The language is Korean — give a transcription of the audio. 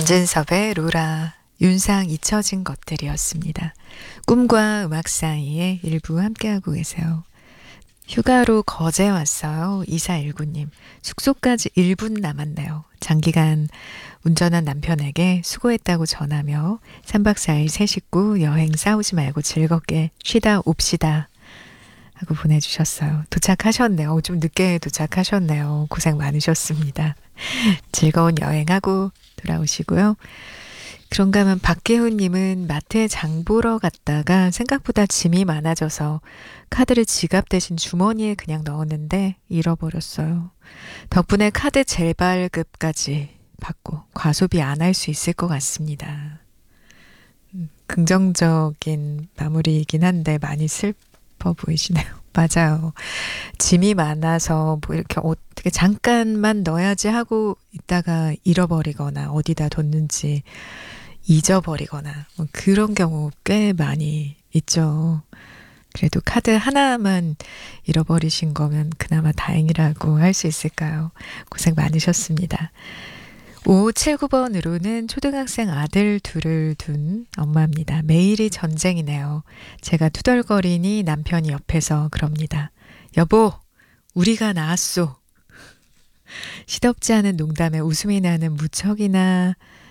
전진섭의 로라, 윤상 잊혀진 것들이었습니다. 꿈과 음악 사이에 일부 함께하고 계세요. 휴가로 거제 왔어요. 2419님. 숙소까지 1분 남았네요. 장기간 운전한 남편에게 수고했다고 전하며 3박 4일 세 식구 여행 싸우지 말고 즐겁게 쉬다 옵시다 하고 보내주셨어요. 도착하셨네요. 좀 늦게 도착하셨네요. 고생 많으셨습니다. 즐거운 여행하고 돌아오시고요. 그런가 하면 박계훈님은 마트에 장 보러 갔다가 생각보다 짐이 많아져서 카드를 지갑 대신 주머니에 그냥 넣었는데 잃어버렸어요. 덕분에 카드 재발급까지 받고 과소비 안 할 수 있을 것 같습니다. 긍정적인 마무리이긴 한데 많이 슬퍼 보이시네요. 맞아요. 짐이 많아서 뭐 이렇게 어떻게 잠깐만 넣어야지 하고 있다가 잃어버리거나 어디다 뒀는지 잊어버리거나 뭐 그런 경우 꽤 많이 있죠. 그래도 카드 하나만 잃어버리신 거면 그나마 다행이라고 할 수 있을까요? 고생 많으셨습니다. 5579번으로는 초등학생 아들 둘을 둔 엄마입니다. 매일이 전쟁이네요. 제가 투덜거리니 남편이 옆에서 그럽니다. 여보, 우리가 나았소. 시덥지 않은 농담에 웃음이 나는 무척이나